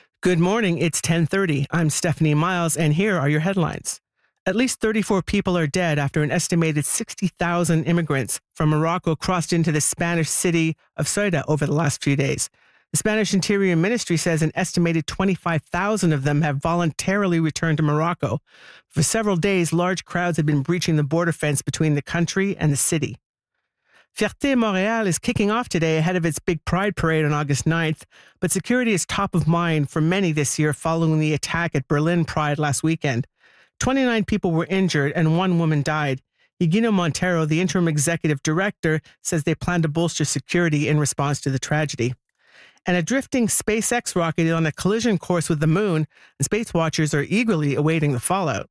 Good morning, it's 10:30. I'm Stephanie Miles, and here are your headlines. At least 34 people are dead after an estimated 60,000 immigrants from Morocco crossed into the Spanish city of Ceuta over the last few days. The Spanish Interior Ministry says an estimated 25,000 of them have voluntarily returned to Morocco. For several days, large crowds have been breaching the border fence between the country and the city. Fierté Montréal is kicking off today ahead of its big Pride Parade on August 9th, but security is top of mind for many this year following the attack at Berlin Pride last weekend. 29 people were injured and one woman died. Higino Montero, the interim executive director, says they plan to bolster security in response to the tragedy. And a drifting SpaceX rocket is on a collision course with the moon, and space watchers are eagerly awaiting the fallout.